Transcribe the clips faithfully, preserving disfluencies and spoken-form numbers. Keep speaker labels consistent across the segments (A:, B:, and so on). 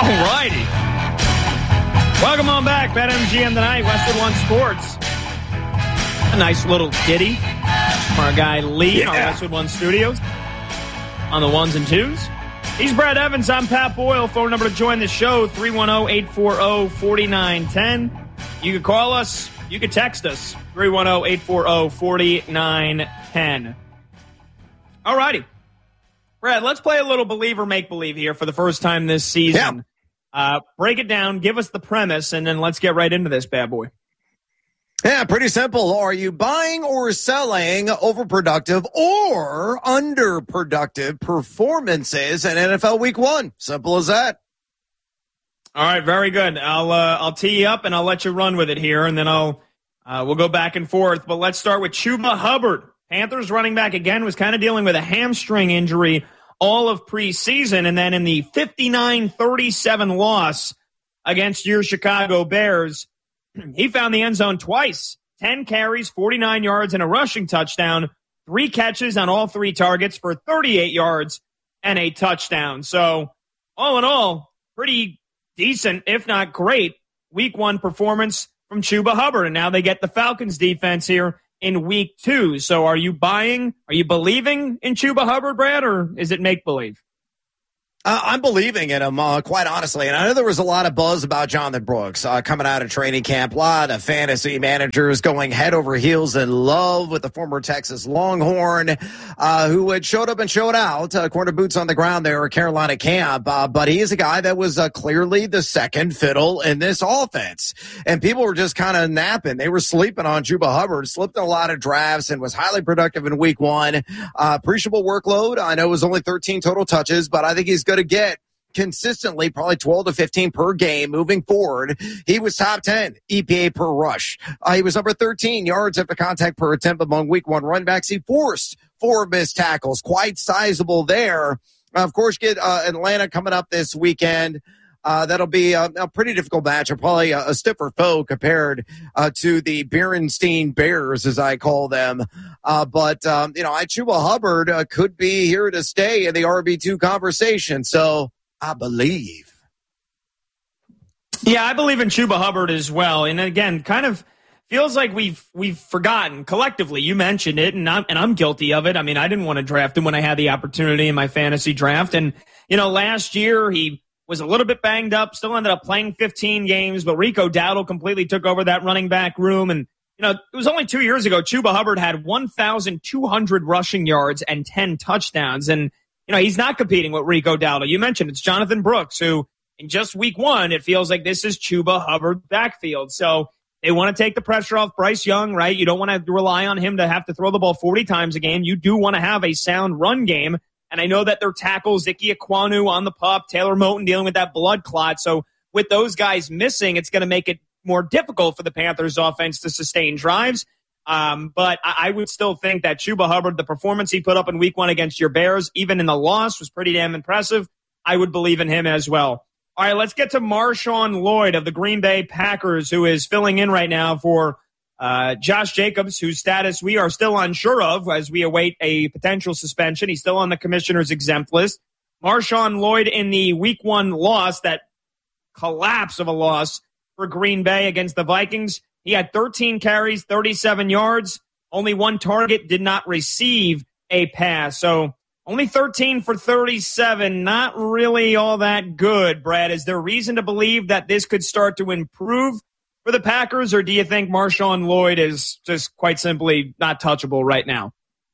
A: All righty. Welcome on back. BetMGM tonight, Westwood One Sports. A nice little ditty from our guy Lee
B: yeah.
A: on Westwood One Studios on the ones and twos. He's Brad Evans. I'm Pat Boyle. Phone number to join the show, three one zero, eight four zero, four nine one zero. You can call us. You can text us, three one zero, eight four zero, four nine one zero. All righty. Brad, let's play a little believer make-believe here for the first time this season.
B: Yeah.
A: Uh, break it down, give us the premise, and then let's get right into this bad boy.
B: Yeah, pretty simple. Are you buying or selling overproductive or underproductive performances in N F L Week One? Simple as that.
A: All right, very good. I'll uh, I'll tee you up and I'll let you run with it here, and then I'll uh, we'll go back and forth. But let's start with Chuba Hubbard. Panthers running back again was kind of dealing with a hamstring injury all of preseason, and then in the fifty-nine thirty-seven loss against your Chicago Bears, he found the end zone twice. ten carries, forty-nine yards, and a rushing touchdown. Three catches on all three targets for thirty-eight yards and a touchdown. So, all in all, pretty decent, if not great, week one performance from Chuba Hubbard. And now they get the Falcons defense here in week two. So are you buying, are you believing in Chuba Hubbard, Brad, or is it make-believe?
B: Uh, I'm believing in him, uh, quite honestly. And I know there was a lot of buzz about Jonathan Brooks uh, coming out of training camp. A lot of fantasy managers going head over heels in love with the former Texas Longhorn, uh, who had showed up and showed out, uh, corner boots on the ground there at Carolina camp. Uh, but he is a guy that was uh, clearly the second fiddle in this offense. And people were just kind of napping. They were sleeping on Chuba Hubbard, slipped in a lot of drafts and was highly productive in week one. Uh, appreciable workload. I know it was only thirteen total touches, but I think he's good to get consistently probably twelve to fifteen per game moving forward. He was top ten E P A per rush. Uh, he was number thirteen yards after contact per attempt among week one running backs. He forced four missed tackles, quite sizable there. Uh, of course, get uh, Atlanta coming up this weekend. Uh, that'll be a, a pretty difficult match, or probably a, a stiffer foe compared uh, to the Berenstein Bears, as I call them. Uh, but, um, you know, I Chuba Hubbard uh, could be here to stay in the R B two conversation. So I believe.
A: Yeah, I believe in Chuba Hubbard as well. And again, kind of feels like we've we've forgotten collectively. You mentioned it, and I'm, and I'm guilty of it. I mean, I didn't want to draft him when I had the opportunity in my fantasy draft. And, you know, last year he was a little bit banged up, still ended up playing fifteen games, but Rico Dowdle completely took over that running back room. And, you know, it was only two years ago, Chuba Hubbard had one thousand two hundred rushing yards and ten touchdowns. And, you know, he's not competing with Rico Dowdle. You mentioned it's Jonathan Brooks, who in just week one, it feels like this is Chuba Hubbard's backfield. So they want to take the pressure off Bryce Young, right? You don't want to rely on him to have to throw the ball forty times a game. You do want to have a sound run game. And I know that their tackles, Ike Ekwonu on the pup, Taylor Moton dealing with that blood clot. So with those guys missing, it's going to make it more difficult for the Panthers offense to sustain drives. Um, but I, I would still think that Chuba Hubbard, the performance he put up in week one against your Bears, even in the loss, was pretty damn impressive. I would believe in him as well. All right, let's get to Marshawn Lloyd of the Green Bay Packers, who is filling in right now for Uh, Josh Jacobs, whose status we are still unsure of as we await a potential suspension. He's still on the commissioner's exempt list. Marshawn Lloyd in the week one loss, that collapse of a loss for Green Bay against the Vikings. He had thirteen carries, thirty-seven yards, only one target, did not receive a pass. So only thirteen for thirty-seven, not really all that good, Brad. Is there reason to believe that this could start to improve for the Packers, or do you think Marshawn Lloyd is just quite simply not touchable right now?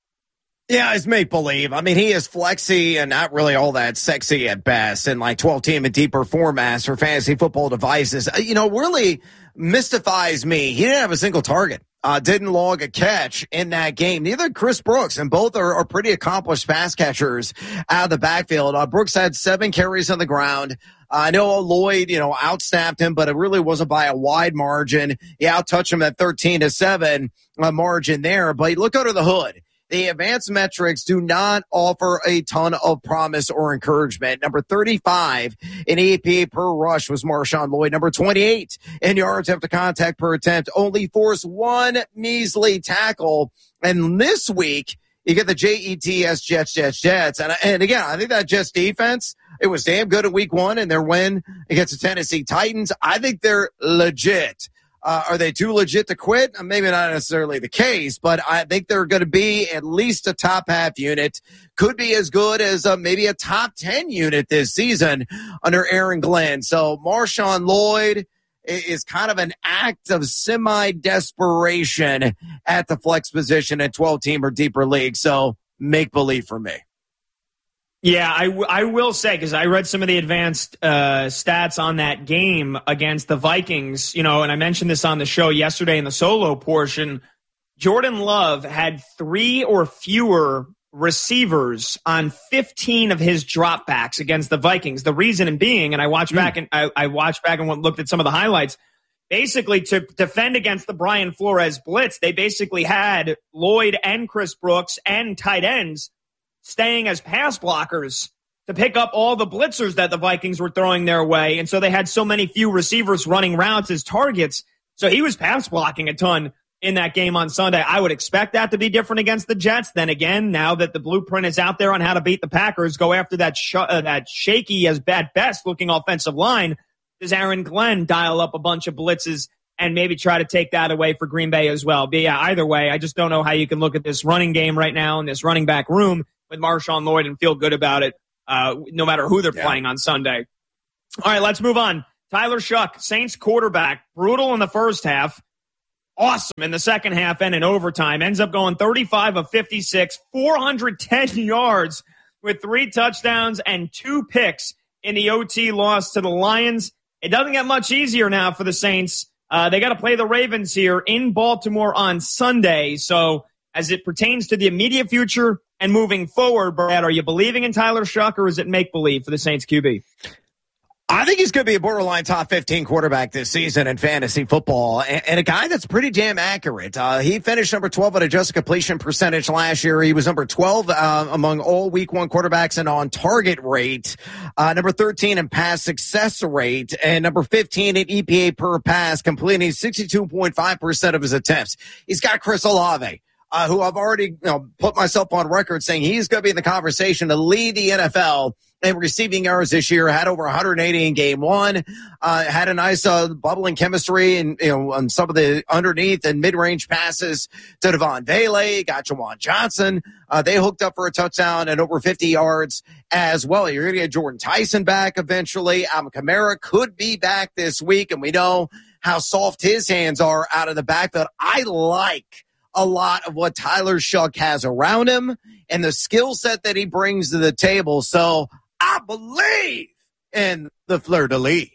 B: Yeah, it's make-believe. I mean, he is flexy and not really all that sexy at best in like twelve-team and deeper formats for fantasy football devices. You know, really mystifies me. He didn't have a single target. Uh, didn't log a catch in that game. Neither Chris Brooks, and both are, are pretty accomplished pass catchers out of the backfield. Uh, Brooks had seven carries on the ground. Uh, I know Lloyd, you know, outsnapped him, but it really wasn't by a wide margin. He outtouched him at thirteen to seven uh, margin there. But look under the hood. The advanced metrics do not offer a ton of promise or encouragement. Number thirty-five in E P A per rush was Marshawn Lloyd. Number twenty-eight in yards after contact per attempt. Only forced one measly tackle. And this week, you get the J E T S, Jets, Jets, Jets. And, and again, I think that Jets defense It was damn good at week one, and their win against the Tennessee Titans. I think they're legit. Uh, are they too legit to quit? Maybe not necessarily the case, but I think they're going to be at least a top half unit. Could be as good as uh, maybe a top ten unit this season under Aaron Glenn. So Marshawn Lloyd is kind of an act of semi-desperation at the flex position in twelve-team or deeper league. So make believe for me.
A: Yeah, I, w- I will say, because I read some of the advanced uh, stats on that game against the Vikings, you know, and I mentioned this on the show yesterday in the solo portion. Jordan Love had three or fewer receivers on fifteen of his dropbacks against the Vikings. The reason being, and I watched mm. back and I, I watched back and looked at some of the highlights. Basically, to defend against the Brian Flores blitz, they basically had Lloyd and Chris Brooks and tight ends staying as pass blockers to pick up all the blitzers that the Vikings were throwing their way. And so they had so many few receivers running routes as targets. So he was pass blocking a ton in that game on Sunday. I would expect that to be different against the Jets. Then again, now that the blueprint is out there on how to beat the Packers, go after that sh- uh, that shaky as bad best looking offensive line. Does Aaron Glenn dial up a bunch of blitzes and maybe try to take that away for Green Bay as well? But yeah, either way, I just don't know how you can look at this running game right now in this running back room with Marshawn Lloyd and feel good about it, uh, no matter who they're yeah. playing on Sunday. All right, let's move on. Tyler Shuck, Saints quarterback, brutal in the first half, awesome in the second half and in overtime. Ends up going thirty-five of fifty-six, four hundred ten yards with three touchdowns and two picks in the O T loss to the Lions. It doesn't get much easier now for the Saints. Uh, they got to play the Ravens here in Baltimore on Sunday. So as it pertains to the immediate future and moving forward, Brad, are you believing in Tyler Shuck or is it make-believe for the Saints Q B?
B: I think he's going to be a borderline top fifteen quarterback this season in fantasy football, and, and a guy that's pretty damn accurate. Uh, he finished number twelve at adjusted completion percentage last year. He was number twelve uh, among all week one quarterbacks in on target rate, uh, number thirteen in pass success rate, and number fifteen in E P A per pass, completing sixty-two point five percent of his attempts. He's got Chris Olave, Uh, who I've already you know, put myself on record saying he's going to be in the conversation to lead the N F L in receiving yards this year. Had over one hundred eighty in game one. Uh, had a nice uh, bubbling chemistry and you know on some of the underneath and mid-range passes to Devon Bailey. Got Jawan Johnson. Uh, they hooked up for a touchdown and over fifty yards as well. You're going to get Jordan Tyson back eventually. Alvin Kamara could be back this week, and we know how soft his hands are out of the backfield. I like a lot of what Tyler Shuck has around him and the skill set that he brings to the table. So I believe in the fleur-de-lis.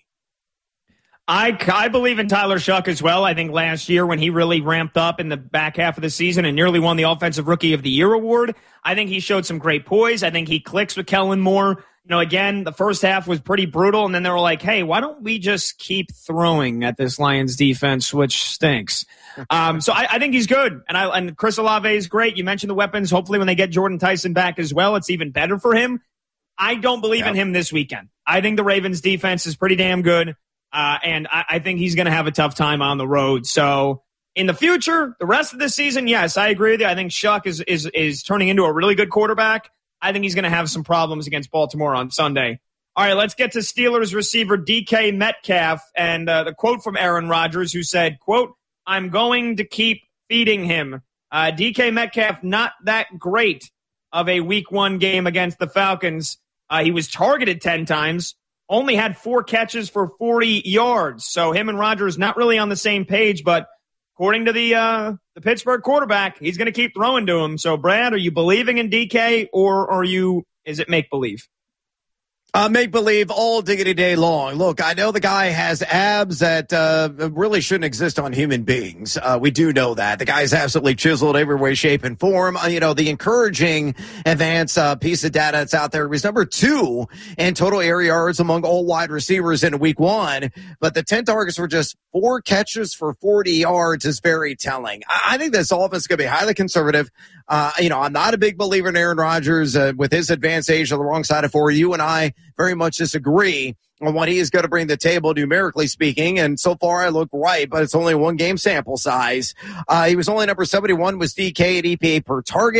A: I, I believe in Tyler Shuck as well. I think last year when he really ramped up in the back half of the season and nearly won the Offensive Rookie of the Year award, I think he showed some great poise. I think he clicks with Kellen Moore. You know, again, the first half was pretty brutal, and then they were like, hey, why don't we just keep throwing at this Lions defense, which stinks. Um, so I, I think he's good, and I and Chris Olave is great. You mentioned the weapons. Hopefully when they get Jordan Tyson back as well, it's even better for him. I don't believe yep. in him this weekend. I think the Ravens defense is pretty damn good, uh, and I, I think he's going to have a tough time on the road. So in the future, the rest of the season, yes, I agree with you. I think Shuck is is is turning into a really good quarterback. I think he's going to have some problems against Baltimore on Sunday. All right, let's get to Steelers receiver D K Metcalf and uh, the quote from Aaron Rodgers, who said, quote, I'm going to keep feeding him. Uh, D K Metcalf, not that great of a week one game against the Falcons. Uh, he was targeted ten times, only had four catches for forty yards. So him and Rodgers not really on the same page, but according to the uh, the Pittsburgh quarterback, he's going to keep throwing to him. So, Brad, are you believing in D K or are you? Is it make-believe?
B: Uh, make believe all diggity day long. Look, I know the guy has abs that uh, really shouldn't exist on human beings. Uh, we do know that. The guy's absolutely chiseled every way, shape, and form. Uh, you know, the encouraging advance uh, piece of data that's out there was number two in total air yards among all wide receivers in week one. But the ten targets were just four catches for forty yards is very telling. I, I think this offense is going to be highly conservative. Uh, you know, I'm not a big believer in Aaron Rodgers uh, with his advanced age on the wrong side of four. You and I very much disagree on what he is going to bring to the table, numerically speaking. And so far, I look right, but it's only one game sample size. Uh, he was only number seventy-one, was D K at E P A per target.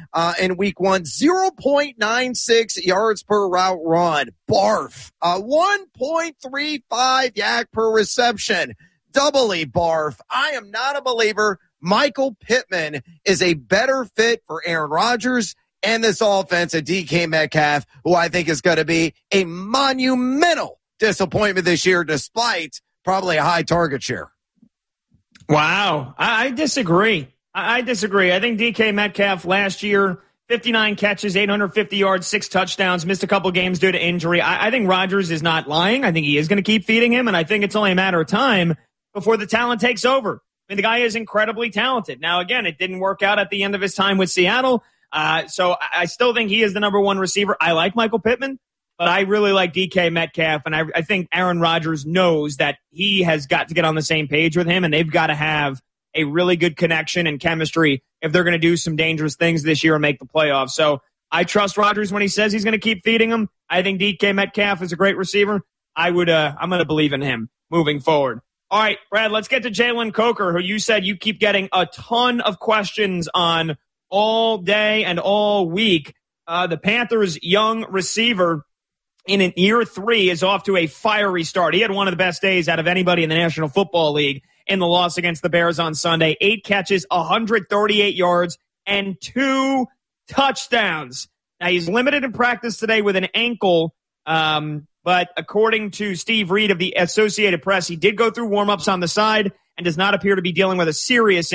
B: uh, in week one. zero point nine six yards per route run. Barf. Uh, one point three five yak per reception. Doubly barf. I am not a believer. Michael Pittman is a better fit for Aaron Rodgers and this offense at D K Metcalf, who I think is going to be a monumental disappointment this year, despite probably a high target share.
A: Wow. I, I disagree. I, I disagree. I think D K Metcalf last year, fifty-nine catches, eight hundred fifty yards, six touchdowns, missed a couple games due to injury. I, I think Rodgers is not lying. I think he is going to keep feeding him, and I think it's only a matter of time before the talent takes over. I mean, the guy is incredibly talented. Now, again, it didn't work out at the end of his time with Seattle, uh, so I, I still think he is the number one receiver. I like Michael Pittman, but I really like D K Metcalf, and I, I think Aaron Rodgers knows that he has got to get on the same page with him, and they've got to have a really good connection and chemistry if they're going to do some dangerous things this year and make the playoffs. So I trust Rodgers when he says he's going to keep feeding him. I think D K Metcalf is a great receiver. I would, uh, I'm going to believe in him moving forward. All right, Brad, let's get to Jalen Coker, who you said you keep getting a ton of questions on all day and all week. Uh, the Panthers' young receiver in an year three is off to a fiery start. He had one of the best days out of anybody in the National Football League in the loss against the Bears on Sunday. Eight catches, one hundred thirty-eight yards, and two touchdowns. Now, he's limited in practice today with an ankle, um, but according to Steve Reed of the Associated Press, he did go through warm-ups on the side and does not appear to be dealing with a serious